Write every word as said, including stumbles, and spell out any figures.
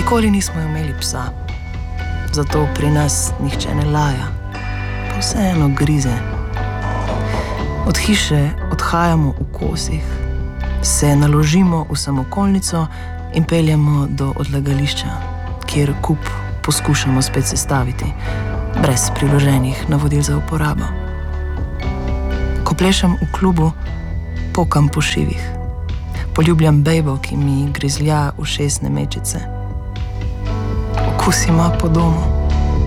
Nikoli nismo imeli psa, zato pri nas nihče ne laja, pa vseeno grize. Od hiše odhajamo v kosih, se naložimo v samokolnico in peljemo do odlagališča, kjer kup poskušamo spet sestaviti, brez priloženih navodil za uporabo. Ko plešem v klubu, pokam po šivih. Poljubljam bejbo, ki mi grizlja ušesne mečice. Okus ima po domu.